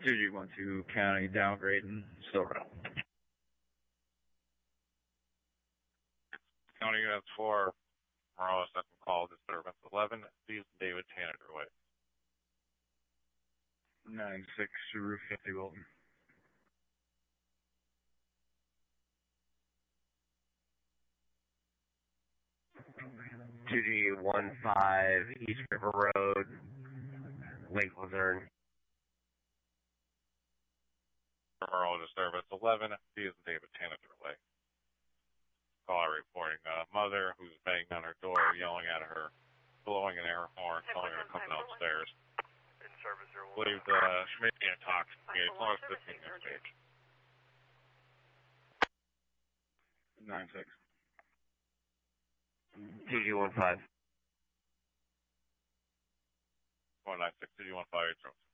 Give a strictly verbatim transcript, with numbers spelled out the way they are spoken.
two G one two County downgrading, still running. County Units four, Morales, second call, disturbance eleven, Steve David Tanager Way. nine six, Route fifty, Wilton. two G one five, East River Road, Lake Luzerne. Morales, disturbance eleven, Steve David Tanager Way. Caller reporting a mother who's banging on her door, yelling at her, blowing an air horn, telling her to come downstairs. Believed uh, she may be intoxicated. As long as fifteen next page. nine six. two G one five. one nine six, two one five, eight